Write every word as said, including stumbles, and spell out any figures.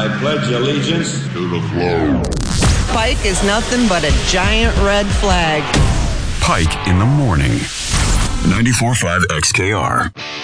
I pledge allegiance to the flag. Pike is nothing but a giant red flag. Pike in the morning. ninety-four point five X K R.